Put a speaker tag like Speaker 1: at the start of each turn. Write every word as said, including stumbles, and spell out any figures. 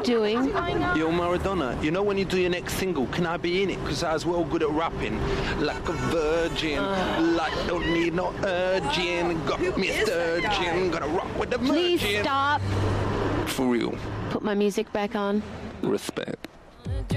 Speaker 1: doing?
Speaker 2: Yo, Maradona, you know when you do your next single, can I be in it? Because I was well good at rapping. Like a virgin,
Speaker 1: Uh.
Speaker 2: like don't need no urging. Got me a sturgeon, gonna rock with the virgin.
Speaker 1: Please stop.
Speaker 2: For real.
Speaker 1: Put my music back on.
Speaker 2: Respect.